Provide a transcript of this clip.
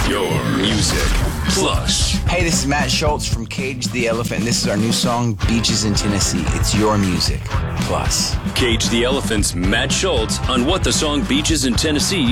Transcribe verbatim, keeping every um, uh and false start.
Your music plus. Hey, this is Matt Schultz from Cage the Elephant, and this is our new song, Beaches in Tennessee. It's your music plus. Cage the Elephant's Matt Schultz on what the song Beaches in Tennessee